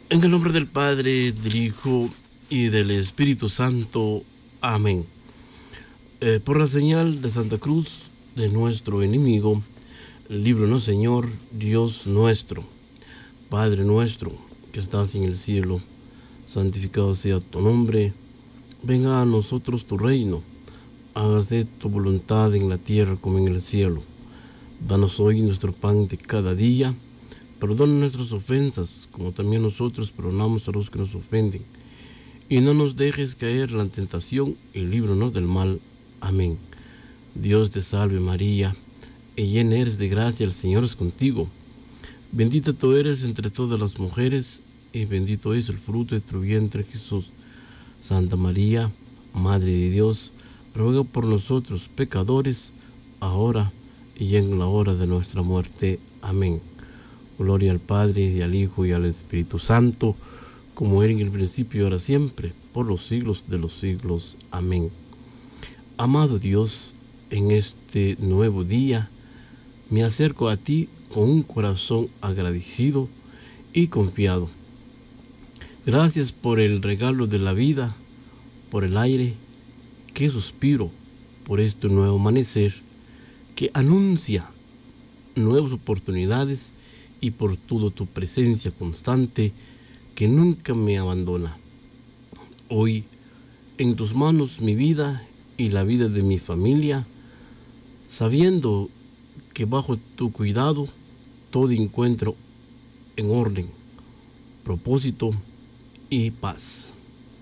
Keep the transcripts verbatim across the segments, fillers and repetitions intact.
En el nombre del Padre, del Hijo y del Espíritu Santo. Amén. Eh, por la señal de Santa Cruz de nuestro enemigo, líbranos, Señor, Dios nuestro. Padre nuestro, que estás en el cielo, santificado sea tu nombre. Venga a nosotros tu reino. Hágase tu voluntad en la tierra como en el cielo. Danos hoy nuestro pan de cada día. Perdona nuestras ofensas, como también nosotros perdonamos a los que nos ofenden. Y no nos dejes caer en la tentación, y líbranos del mal. Amén. Dios te salve María, y llena eres de gracia, el Señor es contigo. Bendita tú eres entre todas las mujeres, y bendito es el fruto de tu vientre, Jesús. Santa María, Madre de Dios, ruega por nosotros pecadores, ahora y en la hora de nuestra muerte. Amén. Gloria al Padre, y al Hijo, y al Espíritu Santo, como era en el principio y ahora siempre, por los siglos de los siglos. Amén. Amado Dios, en este nuevo día, me acerco a ti con un corazón agradecido y confiado. Gracias por el regalo de la vida, por el aire que suspiro, por este nuevo amanecer que anuncia nuevas oportunidades, y por toda tu presencia constante que nunca me abandona. Hoy, en tus manos mi vida y la vida de mi familia, sabiendo que bajo tu cuidado todo encuentro en orden, propósito y paz.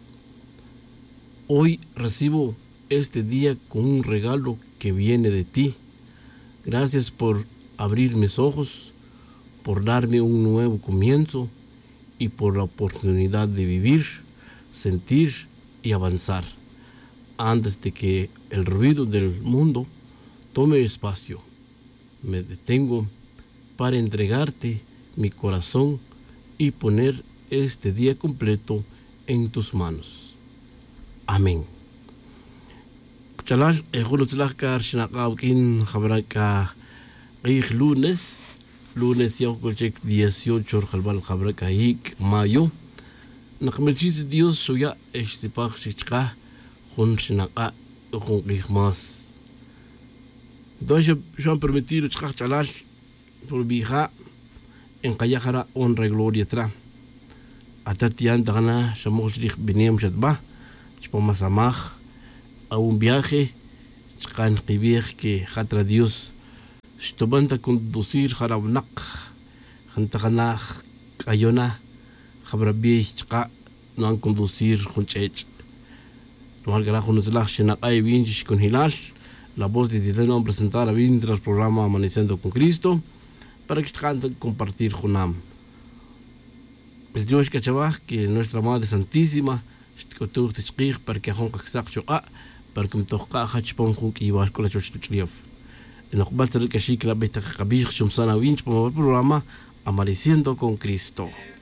Hoy recibo este día con un regalo que viene de ti. Gracias por abrir mis ojos, por darme un nuevo comienzo y por la oportunidad de vivir, sentir y avanzar antes de que el ruido del mundo tome espacio. Me detengo para entregarte mi corazón y poner este día completo en tus manos. Amén. lunes lunes yakuchek dieciocho halbal khabra kahik mayo nakmelchis Dios suya esipach chichqa khun shnaqa khun qihmas doje Jean permitir chichqa chalal por bija en qayahara honra gloria tra atatian dagna shamoch lich binem shatba chpo masamaj a un viaje chiqan qibih que khatra Dios Stobanta conducir harabnak, hantakanah, kayona, habrabih, chka, no han conducir junchech. No al garajo nos la shenakay vinch con hilal, la voz de Titano presentar a vin tras programa Amaneciendo con Cristo, para que canten compartir junam. El Dios que chavah, que nuestra Madre Santísima, shkotur tishkih, para que honka ksak a, para que mtoka hachpon hunk y vas con la chochtuchliov. En los que sí que la beta cabij shumsana winch por el programa Amaneciendo con Cristo.